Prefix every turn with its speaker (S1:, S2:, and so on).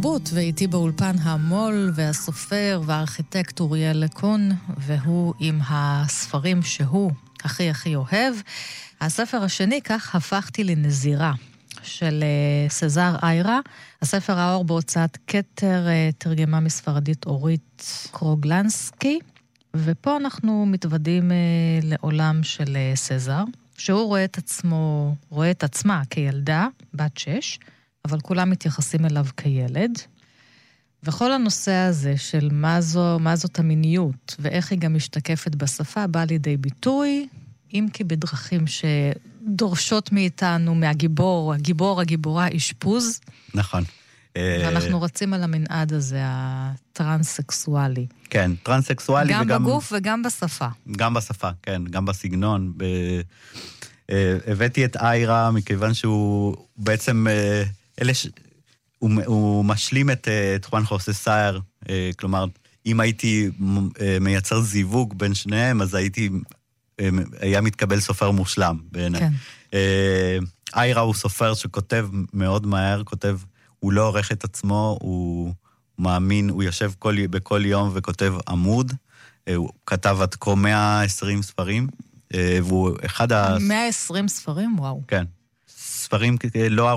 S1: תרבות, ואיתי באולפן המול והסופר והארכיטקט אוריאל לקון, והוא עם הספרים שהוא הכי אוהב. הספר השני, כך הפכתי לנזירה, של סזר איירה. הספר האור בהוצאת כתר, תרגמה מספרדית אורית קרוגלנסקי, ופה אנחנו מתוודים לעולם של סזר, שהוא רואה את עצמה כילדה, בת 6, אבל כולם מתייחסים אליו כילד. וכל הנושא הזה של מה זאת המיניות, ואיך היא גם משתקפת בשפה, בא לידי ביטוי, אם כי בדרכים שדורשות מאיתנו, הגיבורה, אשפוז.
S2: נכון.
S1: ואנחנו רצים על המנעד הזה, הטרנסקסואלי.
S2: כן, טרנסקסואלי
S1: גם
S2: וגם...
S1: בגוף וגם בשפה.
S2: גם בשפה, כן, גם בסגנון. הבאתי את איירה, מכיוון שהוא בעצם, הוא משלים את חואן חוסה סייר, כלומר, אם הייתי מייצר זיווג בין שניהם, אז היה מתקבל סופר מושלם בעיניי.
S1: כן.
S2: איירה הוא סופר שכותב מאוד מהר, הוא לא עורך את עצמו, הוא מאמין, הוא יושב בכל יום וכותב עמוד, הוא כתב עד כה 120 ספרים, והוא אחד
S1: 120 ספרים? וואו.
S2: כן. ספרים לא